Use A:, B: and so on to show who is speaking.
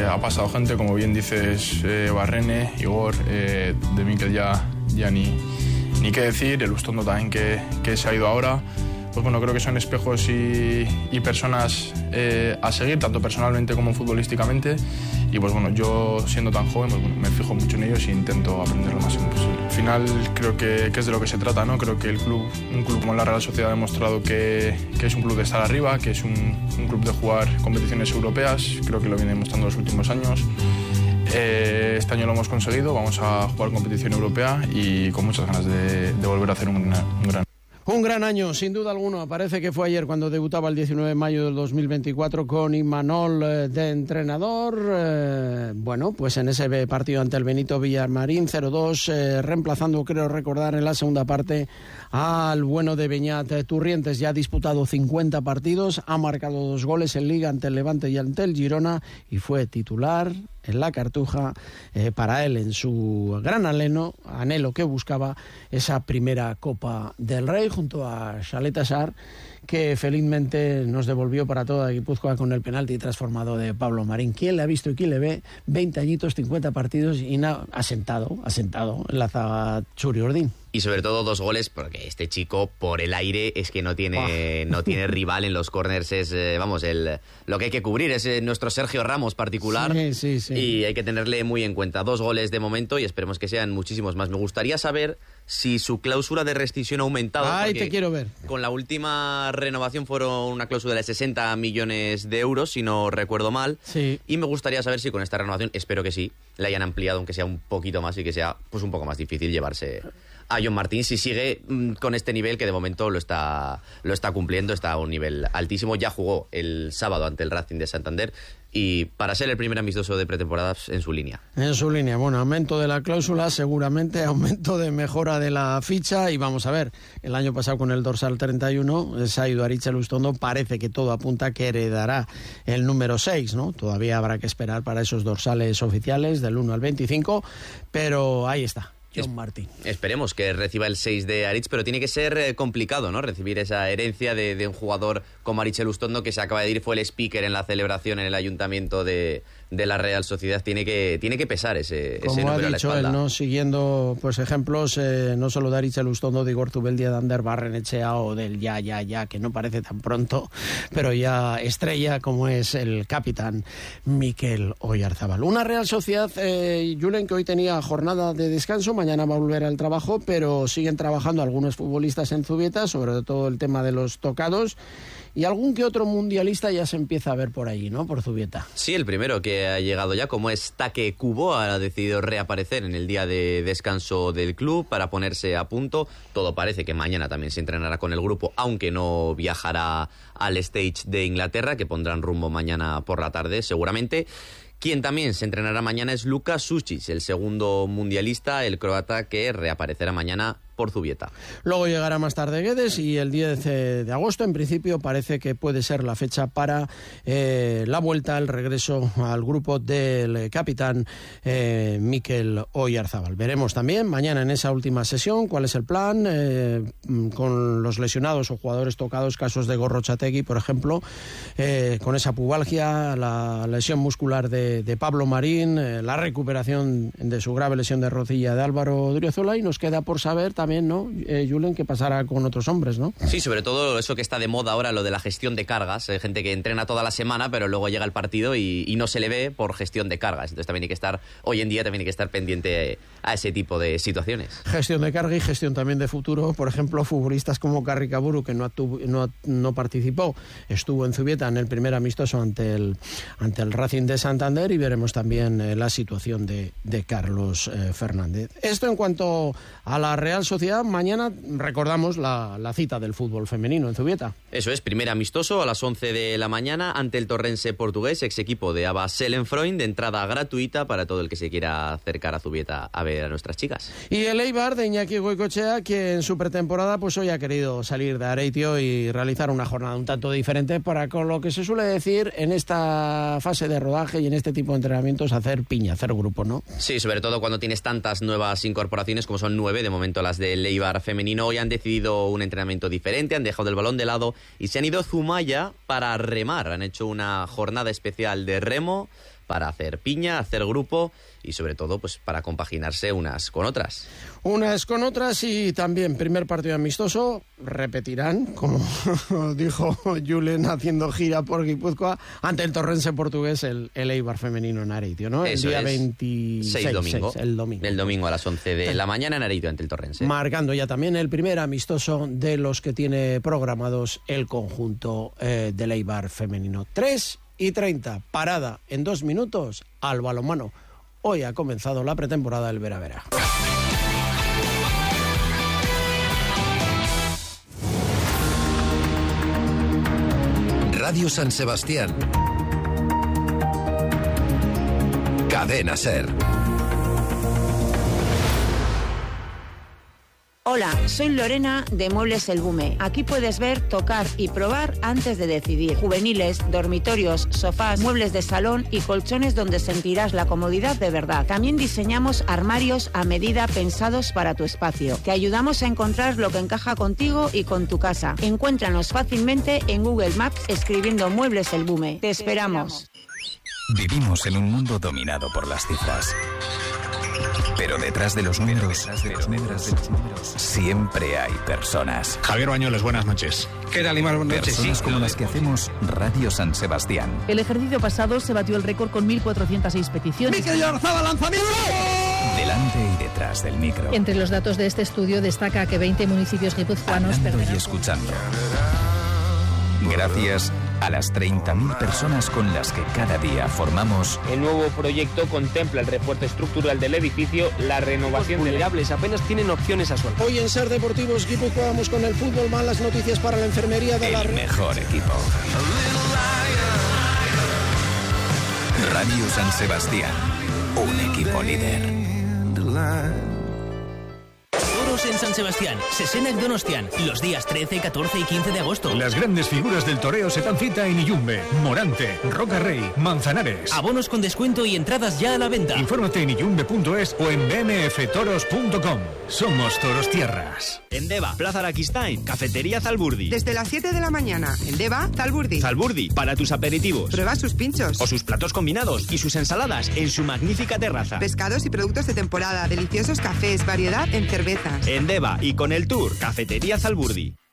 A: ha pasado gente, como bien dices, Barrene, Igor, de Mikel ya ni qué decir, el Ustondo también que se ha ido ahora. Pues bueno, creo que son espejos y personas a seguir, tanto personalmente como futbolísticamente. Y pues bueno, yo siendo tan joven, pues bueno, me fijo mucho en ellos e intento aprender lo máximo posible. Al final creo que es de lo que se trata, ¿no? Creo que un club como la Real Sociedad ha demostrado que es un club de estar arriba, que es un club de jugar competiciones europeas. Creo que lo viene demostrando los últimos años. Este año lo hemos conseguido, vamos a jugar competición europea y con muchas ganas de volver a hacer
B: un gran año, sin duda alguna. Parece que fue ayer cuando debutaba el 19 de mayo del 2024 con Imanol de entrenador. Bueno, pues en ese partido ante el Benito Villamarín, 0-2, reemplazando, creo recordar, en la segunda parte al bueno de Beñat Turrientes. Ya ha disputado 50 partidos, ha marcado 2 goles en Liga ante el Levante y ante el Girona y fue titular en la Cartuja para él en su gran anhelo que buscaba esa primera Copa del Rey junto a Xalet Assar, que felizmente nos devolvió para toda Guipúzcoa con el penalti transformado de Pablo Marín. ¿Quién le ha visto y quién le ve? 20 añitos, 50 partidos y asentado en la zaga Txuri Urdin.
C: Y sobre todo 2 goles, porque este chico por el aire es que no tiene rival en los córners. Es, lo que hay que cubrir es nuestro Sergio Ramos particular.
B: Sí.
C: Y hay que tenerle muy en cuenta. 2 goles de momento y esperemos que sean muchísimos más. Me gustaría saber si su cláusula de rescisión ha aumentado.
B: Ay, te quiero ver.
C: Con la última renovación fueron una cláusula de 60 millones de euros, si no recuerdo mal.
B: Sí.
C: Y me gustaría saber si con esta renovación, espero que sí, la hayan ampliado, aunque sea un poquito más y que sea pues un poco más difícil llevarse a John Martín si sigue con este nivel que de momento lo está cumpliendo, está a un nivel altísimo. Ya jugó el sábado ante el Racing de Santander y para ser el primer amistoso de pretemporada en su línea. Bueno,
B: aumento de la cláusula, seguramente aumento de mejora de la ficha y vamos a ver, el año pasado con el dorsal 31 se ha ido Aritz Elustondo, parece que todo apunta que heredará el número 6, ¿no? Todavía habrá que esperar para esos dorsales oficiales del 1 al 25, pero ahí está. John Martín.
C: Esperemos que reciba el 6 de Aritz, pero tiene que ser complicado, ¿no? Recibir esa herencia de un jugador como Aritz Elustondo, que se acaba de ir, fue el speaker en la celebración en el ayuntamiento de la Real Sociedad. Tiene que pesar ese número a la espalda. Como ha dicho él,
B: ¿no? Siguiendo pues ejemplos, no solo de Aritz Elustondo, de Igor Zubeldia, de Ander Barrenechea o del ya, que no parece tan pronto, pero ya estrella como es el capitán Mikel Oyarzabal. Una Real Sociedad, Julen, que hoy tenía jornada de descanso, mañana va a volver al trabajo, pero siguen trabajando algunos futbolistas en Zubieta, sobre todo el tema de los tocados, y algún que otro mundialista ya se empieza a ver por allí, ¿no? Por Zubieta.
C: Sí, el primero que ha llegado ya, como es Take Kubo, ha decidido reaparecer en el día de descanso del club para ponerse a punto. Todo parece que mañana también se entrenará con el grupo, aunque no viajará al stage de Inglaterra, que pondrán rumbo mañana por la tarde seguramente. Quien también se entrenará mañana es Luka Sučić, el segundo mundialista, el croata, que reaparecerá mañana por Zubieta.
B: Luego llegará más tarde Guedes y el 10 de agosto en principio parece que puede ser la fecha para la vuelta, el regreso al grupo del capitán Mikel Oyarzabal. Veremos también mañana en esa última sesión cuál es el plan con los lesionados o jugadores tocados, casos de Gorrotxategi, por ejemplo, con esa pubalgia, la lesión muscular de Pablo Marín, la recuperación de su grave lesión de rodilla de Álvaro Driozola, y nos queda por saber también, ¿no, Julen, qué pasará con otros hombres, ¿no?
C: Sí, sobre todo eso que está de moda ahora, lo de la gestión de cargas. Hay gente que entrena toda la semana, pero luego llega el partido y no se le ve por gestión de cargas. Entonces también hay que estar, hoy en día también hay que estar pendiente a ese tipo de situaciones.
B: Gestión de carga y gestión también de futuro. Por ejemplo, futbolistas como Karri Kaburu, que no participó, estuvo en Zubieta en el primer amistoso ante el Racing de Santander, y veremos también la situación de Carlos Fernández. Esto en cuanto a la Real Sociedad. Mañana recordamos la cita del fútbol femenino en Zubieta.
C: Eso es, primer amistoso a las 11 de la mañana ante el Torrense portugués, ex equipo de Aba Selenfreund, de entrada gratuita para todo el que se quiera acercar a Zubieta a ver a nuestras chicas.
B: Y el Eibar de Iñaki Goicoechea, que en su pretemporada pues hoy ha querido salir de Areitio y realizar una jornada un tanto diferente para, con lo que se suele decir en esta fase de rodaje y en este tipo de entrenamientos, hacer piña, hacer grupo, ¿no?
C: Sí, sobre todo cuando tienes tantas nuevas incorporaciones, como son 9 de momento las del Eibar femenino. Hoy han decidido un entrenamiento diferente, han dejado el balón de lado y se han ido a Zumaya para remar. Han hecho una jornada especial de remo para hacer piña, hacer grupo y sobre todo pues para compaginarse unas con otras.
B: Unas con otras y también primer partido amistoso, repetirán, como dijo Julen haciendo gira por Guipúzcoa, ante el Torrense portugués, el Eibar femenino en Areito, ¿no?
C: Eso
B: el día
C: es.
B: 26,
C: domingo.
B: El domingo.
C: El domingo a las 11 de la mañana en Areito ante el Torrense.
B: Marcando ya también el primer amistoso de los que tiene programados el conjunto del Eibar femenino. 3:30, parada en 2 minutos al balonmano. Hoy ha comenzado la pretemporada del Vera-Vera.
D: Radio San Sebastián. Cadena SER.
E: Hola, soy Lorena de Muebles El Bume. Aquí puedes ver, tocar y probar antes de decidir. Juveniles, dormitorios, sofás, muebles de salón y colchones donde sentirás la comodidad de verdad. También diseñamos armarios a medida pensados para tu espacio. Te ayudamos a encontrar lo que encaja contigo y con tu casa. Encuéntranos fácilmente en Google Maps escribiendo Muebles El Bume. Te esperamos.
F: Vivimos en un mundo dominado por las cifras. Pero detrás de los números, siempre hay personas.
G: Javier Bañuelos, buenas noches.
H: ¿Qué tal, Imar? Buenas noches.
F: Personas como las que hacemos Radio San Sebastián.
I: El ejercicio pasado se batió el récord con 1.406 peticiones.
B: ¡Mikel Oyarzabal, lanzamiento!
F: Delante y detrás del micro.
I: Entre los datos de este estudio destaca que 20 municipios guipuzcoanos
F: Hablando
I: perderán.
F: y escuchando. Gracias a las 30.000 personas con las que cada día formamos.
J: El nuevo proyecto contempla el refuerzo estructural del edificio, la renovación de vulnerables apenas tienen opciones a sueldo.
B: Hoy en SER Deportivos Guipúzcoa vamos con el fútbol, malas noticias para la enfermería de
F: El mejor equipo. Radio San Sebastián, un equipo líder.
K: Toros en San Sebastián, Sesenac Donostian, los días 13, 14 y 15 de agosto.
G: Las grandes figuras del toreo se dan cita en Iyumbe, Morante, Roca Rey, Manzanares.
K: Abonos con descuento y entradas ya a la venta.
G: Infórmate en iyumbe.es o en bmftoros.com. Somos Toros Tierras.
L: En Deva, Plaza Araquistain, Cafetería Zalburdi.
M: Desde las 7 de la mañana, en Deva, Zalburdi.
L: Zalburdi, para tus aperitivos.
M: Prueba sus pinchos.
L: O sus platos combinados y sus ensaladas en su magnífica terraza.
M: Pescados y productos de temporada, deliciosos cafés, variedad en cervezas.
L: En Deva y con el tour Cafetería Zalburdi.